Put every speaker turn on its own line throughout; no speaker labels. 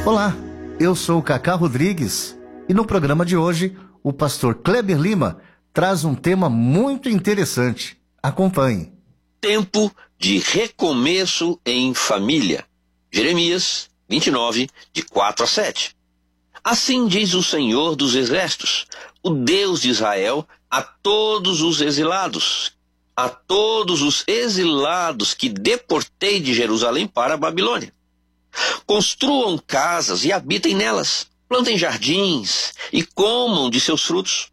Olá, eu sou o Cacá Rodrigues e no programa de hoje o pastor Kleber Lima traz um tema muito interessante. Acompanhe.
Tempo de recomeço em família. Jeremias 29, de 4 a 7. Assim diz o Senhor dos Exércitos, o Deus de Israel, a todos os exilados que deportei de Jerusalém para a Babilônia. Construam casas e habitem nelas, plantem jardins e comam de seus frutos.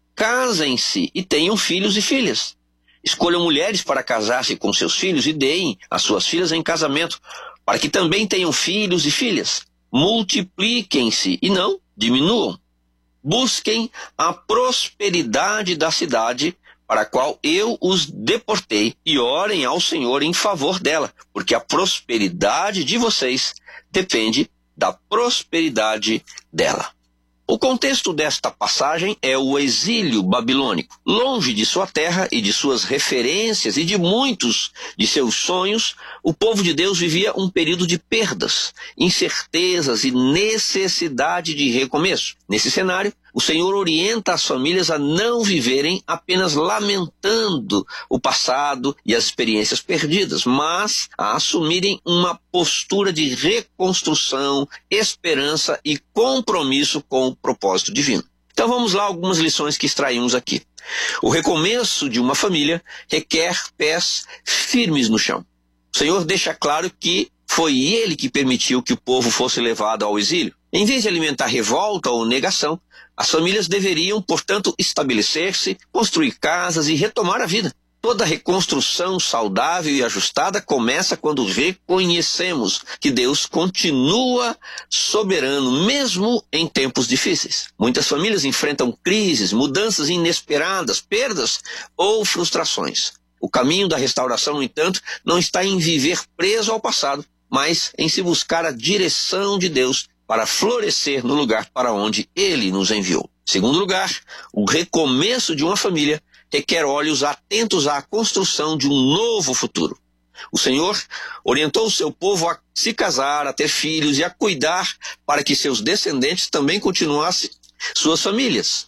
Casem-se e tenham filhos e filhas. Escolham mulheres para casar-se com seus filhos e deem as suas filhas em casamento, para que também tenham filhos e filhas. Multipliquem-se e não diminuam. Busquem a prosperidade da cidade para a qual eu os deportei e orem ao Senhor em favor dela, porque a prosperidade de vocês depende da prosperidade dela. O contexto desta passagem é o exílio babilônico. Longe de sua terra e de suas referências e de muitos de seus sonhos, o povo de Deus vivia um período de perdas, incertezas e necessidade de recomeço. Nesse cenário, o Senhor orienta as famílias a não viverem apenas lamentando o passado e as experiências perdidas, mas a assumirem uma postura de reconstrução, esperança e compromisso com o propósito divino. Então vamos lá, algumas lições que extraímos aqui. O recomeço de uma família requer pés firmes no chão. O Senhor deixa claro que foi Ele que permitiu que o povo fosse levado ao exílio. Em vez de alimentar revolta ou negação, as famílias deveriam, portanto, estabelecer-se, construir casas e retomar a vida. Toda reconstrução saudável e ajustada começa quando reconhecemos que Deus continua soberano, mesmo em tempos difíceis. Muitas famílias enfrentam crises, mudanças inesperadas, perdas ou frustrações. O caminho da restauração, no entanto, não está em viver preso ao passado, mas em se buscar a direção de Deus para florescer no lugar para onde Ele nos enviou. Segundo lugar, o recomeço de uma família requer olhos atentos à construção de um novo futuro. O Senhor orientou o seu povo a se casar, a ter filhos e a cuidar para que seus descendentes também continuassem suas famílias.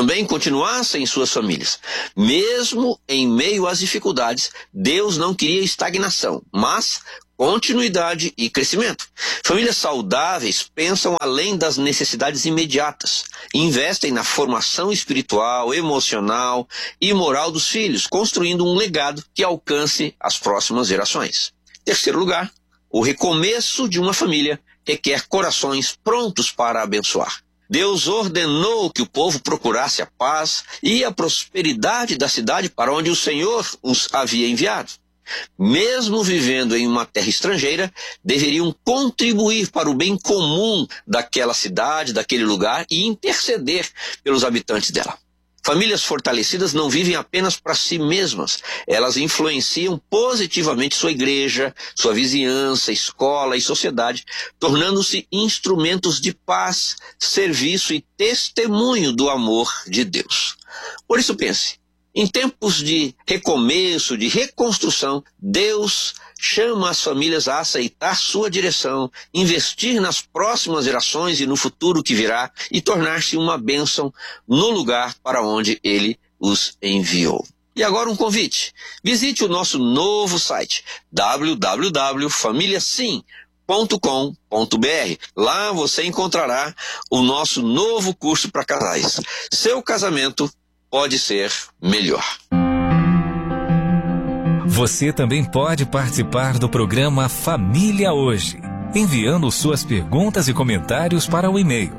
Mesmo em meio às dificuldades, Deus não queria estagnação, mas continuidade e crescimento. Famílias saudáveis pensam além das necessidades imediatas, investem na formação espiritual, emocional e moral dos filhos, construindo um legado que alcance as próximas gerações. Terceiro lugar, o recomeço de uma família requer corações prontos para abençoar. Deus ordenou que o povo procurasse a paz e a prosperidade da cidade para onde o Senhor os havia enviado. Mesmo vivendo em uma terra estrangeira, deveriam contribuir para o bem comum daquela cidade, daquele lugar e interceder pelos habitantes dela. Famílias fortalecidas não vivem apenas para si mesmas, elas influenciam positivamente sua igreja, sua vizinhança, escola e sociedade, tornando-se instrumentos de paz, serviço e testemunho do amor de Deus. Por isso pense, em tempos de recomeço, de reconstrução, Deus chama as famílias a aceitar sua direção, investir nas próximas gerações e no futuro que virá e tornar-se uma bênção no lugar para onde Ele os enviou. E agora um convite. Visite o nosso novo site, www.familiasim.com.br. Lá você encontrará o nosso novo curso para casais. Seu casamento pode ser melhor.
Você também pode participar do programa Família Hoje, enviando suas perguntas e comentários para o e-mail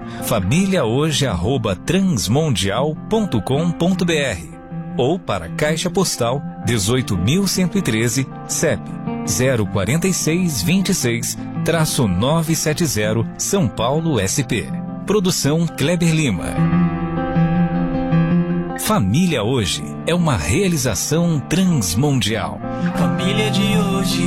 famíliahoje@transmundial.com.br ou para a Caixa Postal 18.113, CEP 04626-970, São Paulo, SP. Produção Kleber Lima. Família Hoje é uma realização transmundial.
Família de hoje.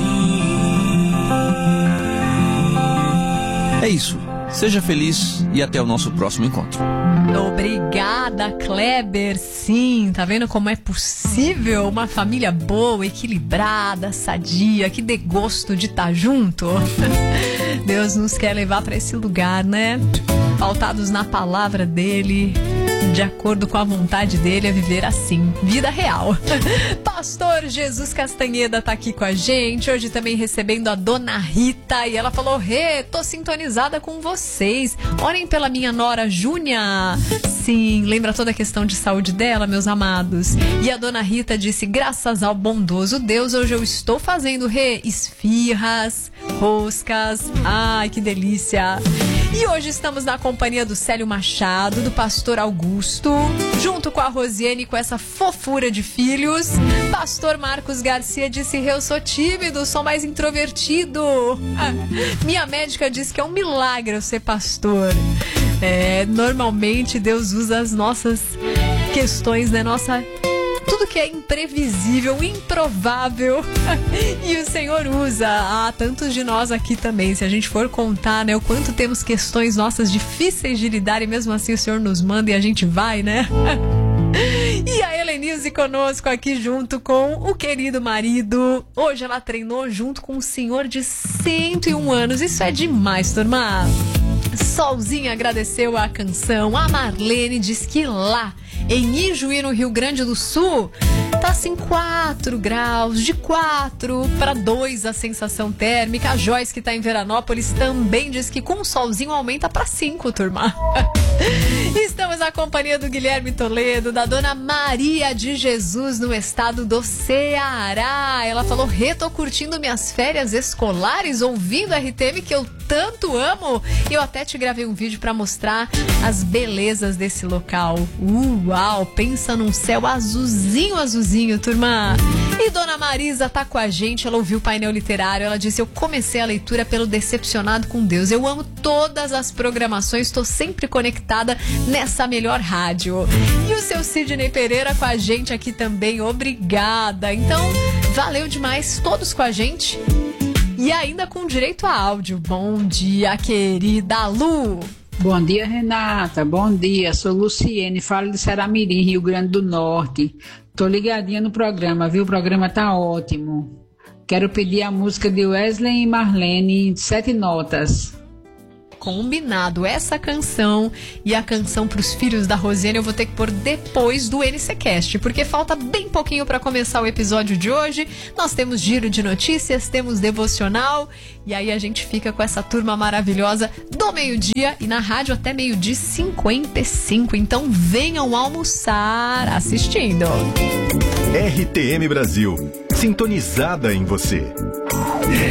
É isso. Seja feliz e até o nosso próximo encontro. Obrigada, Kleber. Sim, tá vendo como é possível uma família boa, equilibrada, sadia, que dê gosto de estar junto? Deus nos quer levar para esse lugar, né? Pautados na palavra dele, de acordo com a vontade dele, a viver assim, vida real. Pastor Jesus Castanheda tá aqui com a gente, hoje também recebendo a Dona Rita, e ela falou: tô sintonizada com vocês, orem pela minha nora Júnia. Sim, lembra toda a questão de saúde dela, meus amados? E a Dona Rita disse: graças ao bondoso Deus, hoje eu estou fazendo esfirras, roscas, ai que delícia. E hoje estamos na companhia do Célio Machado, do pastor Augusto, junto com a Rosiane, com essa fofura de filhos. Pastor Marcos Garcia disse: eu sou tímido, sou mais introvertido. Minha médica disse que é um milagre eu ser pastor. Normalmente Deus usa as nossas questões, né? Tudo que é imprevisível, improvável, e o Senhor usa. Tantos de nós aqui também, se a gente for contar, né, o quanto temos questões nossas difíceis de lidar, e mesmo assim o Senhor nos manda e a gente vai, né? E a Helenilze conosco aqui junto com o querido marido. Hoje ela treinou junto com um senhor de 101 anos. Isso é demais, turma. Solzinha agradeceu a canção. A Marlene diz que lá em Ijuí, no Rio Grande do Sul, tá assim 4 graus, de 4 para 2 a sensação térmica. A Joyce, que tá em Veranópolis, também diz que com o solzinho aumenta para 5, turma. Estamos na companhia do Guilherme Toledo, da Dona Maria de Jesus, no estado do Ceará. Ela falou: tô curtindo minhas férias escolares, ouvindo a RTM, que eu tanto amo. Eu até te gravei um vídeo para mostrar as belezas desse local. Uau, pensa num céu azulzinho, azulzinho, turma. E Dona Marisa tá com a gente, ela ouviu o painel literário, ela disse: eu comecei a leitura pelo Decepcionado com Deus. Eu amo todas as programações, estou sempre conectada nessa melhor rádio. E o seu Sidney Pereira com a gente aqui também, obrigada. Então, valeu demais, todos com a gente. E ainda com direito a áudio. Bom dia, querida Lu.
Bom dia, Renata. Bom dia. Sou Luciene, falo de Saramirim, Rio Grande do Norte. Tô ligadinha no programa, viu? O programa tá ótimo. Quero pedir a música de Wesley e Marlene, 7 notas.
Combinado, essa canção e a canção pros filhos da Rosiane eu vou ter que pôr depois do NCcast, porque falta bem pouquinho para começar o episódio de hoje. Nós temos giro de notícias, temos devocional, e aí a gente fica com essa turma maravilhosa do meio-dia e na rádio até 12h55. Então venham almoçar assistindo.
RTM Brasil, sintonizada em você.